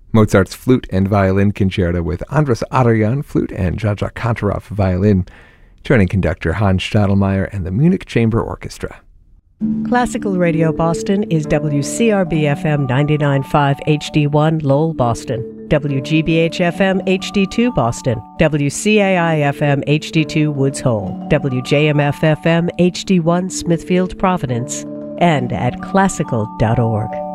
Mozart's Flute and Violin Concerto with Andras Arian, flute, and Jacek Kantorov, violin, joining conductor Hans Stadelmeier and the Munich Chamber Orchestra. Classical Radio Boston is WCRB-FM 99.5 HD1 Lowell, Boston, WGBH-FM HD2 Boston, WCAI-FM HD2 Woods Hole, WJMF-FM HD1 Smithfield, Providence, and at classical.org.